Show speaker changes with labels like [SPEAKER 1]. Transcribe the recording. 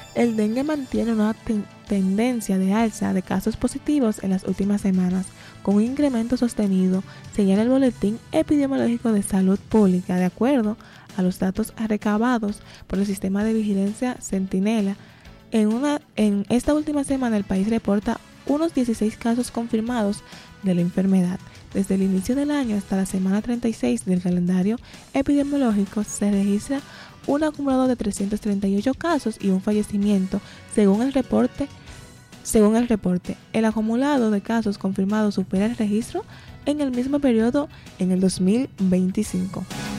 [SPEAKER 1] El dengue mantiene una tendencia de alza de casos positivos en las últimas semanas, con un incremento sostenido, señala el Boletín Epidemiológico de Salud Pública, de acuerdo a los datos recabados por el sistema de vigilancia Centinela. En esta última semana el país reporta unos 16 casos confirmados de la enfermedad. Desde el inicio del año hasta la semana 36 del calendario epidemiológico se registra un acumulado de 338 casos y un fallecimiento, según el reporte. El acumulado de casos confirmados supera el registro en el mismo periodo en el 2025.